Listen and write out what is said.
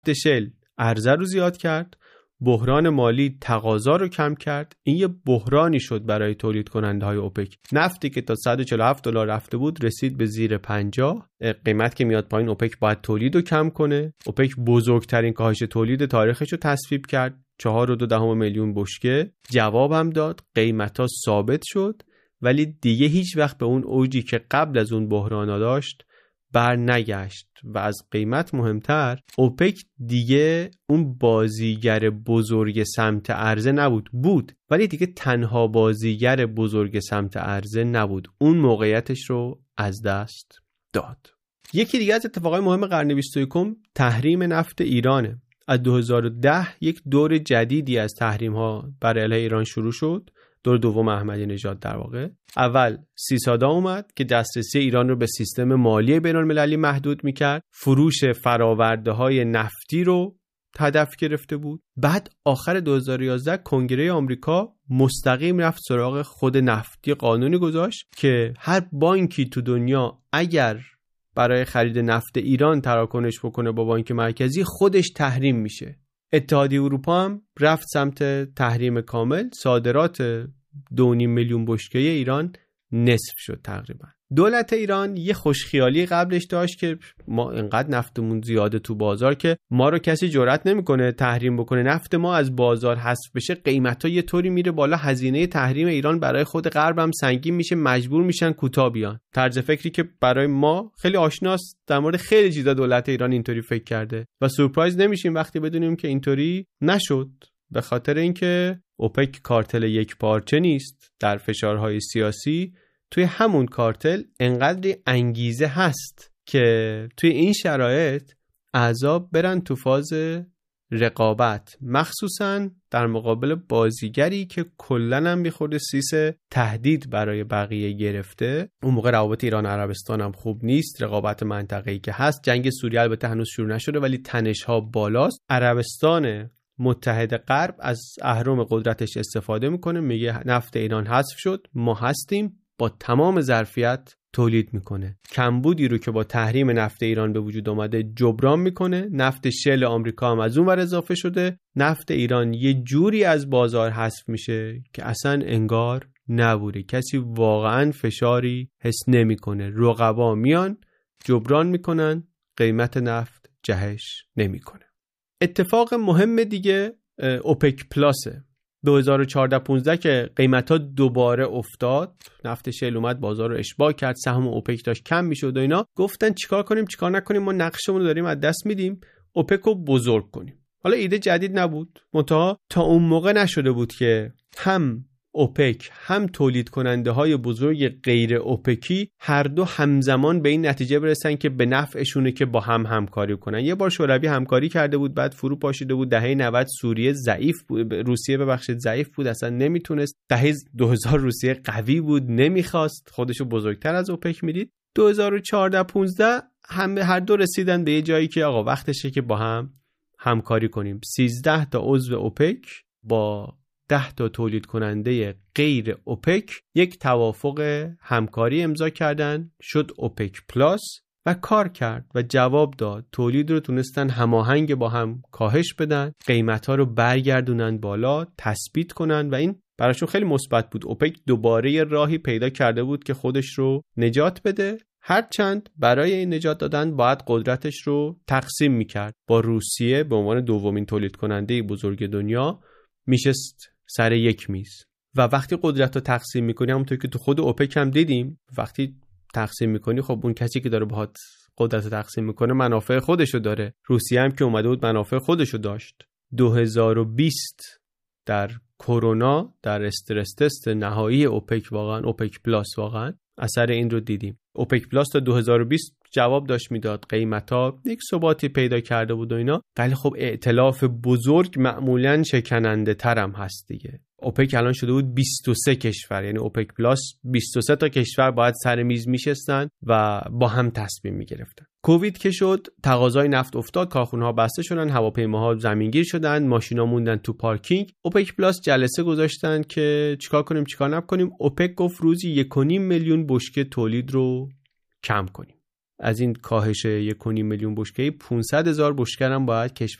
شل عرضه رو زیاد کرد، بحران مالی تقاضا رو کم کرد. این یه بحرانی شد برای تولید کننده های اوپک. نفتی که تا $147 رفته بود رسید به زیر 50. قیمت که میاد پایین، اوپک باید تولید رو کم کنه. اوپک بزرگترین کاهش تولید تاریخش رو تصویب کرد، 4.2 میلیون بشکه. جواب هم داد، قیمت‌ها ثابت شد، ولی دیگه هیچ وقت به اون اوجی که قبل از اون بحران داشت بر نگشت. و از قیمت مهمتر، اوپک دیگه اون بازیگر بزرگ سمت عرضه نبود، ولی دیگه تنها بازیگر بزرگ سمت عرضه نبود. اون موقعیتش رو از دست داد. یکی دیگه از اتفاقای مهم قرن 21 تحریم نفت ایرانه. از 2010 یک دور جدیدی از تحریم‌ها برای علیه ایران شروع شد. دور دوم احمدی نژاد در واقع. اول سیسادا اومد که دسترسی ایران رو به سیستم مالی بین‌المللی محدود می‌کرد. فروش فرآورده‌های نفتی رو هدف گرفته بود. بعد آخر 2011 کنگره آمریکا مستقیم رفت سراغ خود نفتی، قانونی گذاشت که هر بانکی تو دنیا اگر برای خرید نفت ایران تراکنش بکنه با بانک مرکزی، خودش تحریم میشه. اتحادیه اروپا هم رفت سمت تحریم کامل. صادرات 2.5 میلیون بشکه ایران نصف شد تقریبا. دولت ایران یه خوشخیالی قبلش داشت که ما اینقدر نفتمون زیاده تو بازار که ما رو کسی جرئت نمیکنه تحریم بکنه. نفت ما از بازار حذف بشه، قیمتا یه طوری میره بالا، هزینه تحریم ایران برای خود غرب هم سنگین میشه، مجبور میشن کوتاه بیان. طرز فکری که برای ما خیلی آشناست. در مورد خیلی چیزا دولت ایران اینطوری فکر کرده و سورپرایز نمیشیم وقتی بدونیم که اینطوری نشد، به خاطر اینکه اوپک کارتل یک پارچه نیست. در فشارهای سیاسی توی همون کارتل انقدر انگیزه هست که توی این شرایط اعضا برن تو فاز رقابت، مخصوصاً در مقابل بازیگری که کلاً هم میخورده سیس تهدید برای بقیه گرفته. اون موقع روابط ایران عربستان هم خوب نیست، رقابت منطقه‌ای که هست. جنگ سوریه البته هنوز شروع نشده ولی تنش‌ها بالاست. عربستان متحد غرب از اهرم قدرتش استفاده میکنه، میگه نفت ایران حذف شد، ما هستیم، با تمام ظرفیت تولید میکنه. کمبودی رو که با تحریم نفت ایران به وجود اومده جبران میکنه. نفت شل آمریکا هم از اون ور اضافه شده. نفت ایران یه جوری از بازار حذف میشه که اصلا انگار نبوده. کسی واقعا فشاری حس نمیکنه. رقبا میان جبران میکنن، قیمت نفت جهش نمیکنه. اتفاق مهم دیگه اوپک پلاسه. 2014-15 که قیمت‌ها دوباره افتاد، نفت شل اومد بازار رو اشباع کرد، سهم اوپک داشت کم میشد و اینا، گفتن چیکار کنیم چیکار نکنیم، ما نقشمون رو داریم از دست میدیم، اوپک رو بزرگ کنیم. حالا ایده جدید نبود، منتها تا اون موقع نشده بود که هم اوپک هم تولید کننده های بزرگ غیر اوپکی هر دو همزمان به این نتیجه برسن که به نفعشونه که با هم همکاری کنن. یه بار شوروی همکاری کرده بود، بعد فرو پاشیده بود. دهه 90 سوریه ضعیف بود، روسیه ضعیف بود، اصلا نمیتونست. دهه 2000 روسیه قوی بود، نمیخواست، خودشو بزرگتر از اوپک میدید. 2014-15 هر دو رسیدن به یه جایی که آقا وقتشه که با هم همکاری کنیم. 13 تا عضو اوپک با 10 تا تولید کننده غیر اوپک یک توافق همکاری امضا کردن، شد اوپک پلاس و کار کرد و جواب داد. تولید رو تونستن هماهنگ با هم کاهش بدن، قیمت‌ها رو برگردونن بالا، تثبیت کنن و این براشون خیلی مثبت بود. اوپک دوباره راهی پیدا کرده بود که خودش رو نجات بده، هرچند برای این نجات دادن باید قدرتش رو تقسیم می‌کرد. با روسیه به عنوان دومین تولید کننده بزرگ دنیا میشست سر یک میز و وقتی قدرت رو تقسیم میکنی، همونطور که تو خود اوپک هم دیدیم، وقتی تقسیم میکنی خب اون کسی که داره باهات قدرت رو تقسیم میکنه منافع خودشو داره. روسیه هم که اومده بود منافع خودشو داشت. 2020 در کرونا، در استرس تست نهایی اوپک، واقعا اوپک پلاس واقعا اثر این رو دیدیم. اوپک پلاس تا 2020 جواب داشت میداد، قیمتا یک ثباتی پیدا کرده بود و اینا، ولی خب ائتلاف بزرگ معمولاً شکننده تر هم هست دیگه. اوپک الان شده بود 23 کشور، یعنی اوپک پلاس 23 تا کشور باید سر میز میشستن و با هم تصمیم میگرفتن. کووید که شد، تقاضای نفت افتاد، کارخونه‌ها بسته شدن، هواپیماها زمینگیر شدن، ماشینا موندن تو پارکینگ. اوپک پلاس جلسه گذاشتن که چیکار کنیم چیکار نکنیم. اوپک گفت روزی 1.5 میلیون بشکه تولید رو کم کنیم. از این کاهش 1.5 میلیون بشکه 500,000 بشکه هم باید کشور